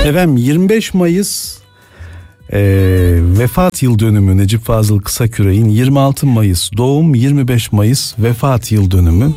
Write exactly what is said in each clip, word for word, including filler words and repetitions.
Efendim yirmi beş Mayıs e, vefat yıl dönümü Necip Fazıl Kısaküre'nin, yirmi altı Mayıs doğum, yirmi beş Mayıs vefat yıl dönümü.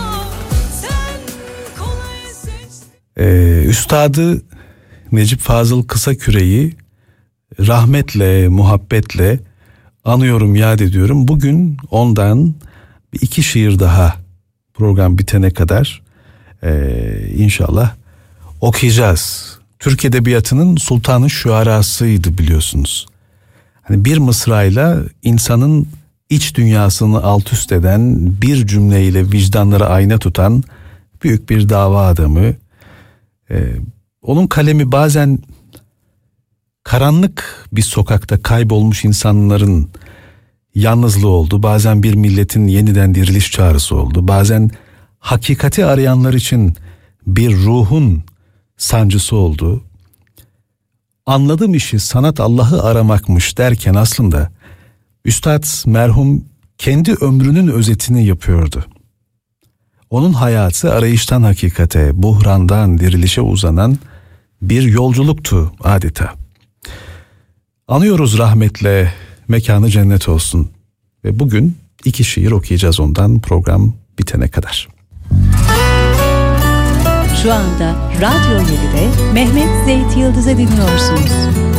E, Üstadı Necip Fazıl Kısaküre'yi rahmetle, muhabbetle anıyorum, yad ediyorum. Bugün ondan iki şiir daha program bitene kadar e, inşallah okuyacağız. Türk Edebiyatı'nın sultanı şuarasıydı biliyorsunuz. Hani bir mısrayla insanın iç dünyasını alt üst eden, bir cümleyle vicdanlara ayna tutan büyük bir dava adamı. Ee, onun kalemi bazen karanlık bir sokakta kaybolmuş insanların yalnızlığı oldu. Bazen bir milletin yeniden diriliş çağrısı oldu. Bazen hakikati arayanlar için bir ruhun sancısı oldu. Anladım işi, sanat Allah'ı aramakmış derken aslında Üstad merhum kendi ömrünün özetini yapıyordu. Onun hayatı arayıştan hakikate, buhrandan dirilişe uzanan bir yolculuktu adeta. Anıyoruz rahmetle, mekanı cennet olsun. Ve bugün iki şiir okuyacağız ondan program bitene kadar. Şu anda Radyo yedide Mehmet Zeyt Yıldız'ı dinliyorsunuz.